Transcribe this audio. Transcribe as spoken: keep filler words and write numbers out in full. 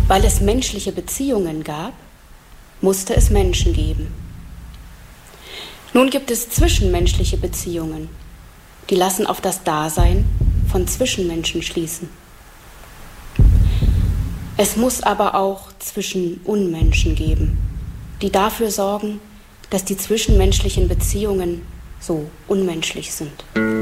Weil es menschliche Beziehungen gab, musste es Menschen geben. Nun gibt es zwischenmenschliche Beziehungen, die lassen auf das Dasein von Zwischenmenschen schließen. Es muss aber auch Zwischenunmenschen geben, die dafür sorgen, dass die zwischenmenschlichen Beziehungen so unmenschlich sind.